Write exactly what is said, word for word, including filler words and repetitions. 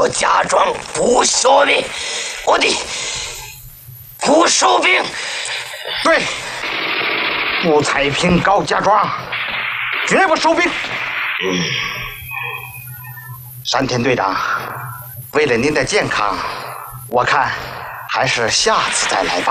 高家庄不休兵，我的不收兵。 对，不踩平高家庄，绝不收兵。嗯，山田队长，为了您的健康，我看还是下次再来吧。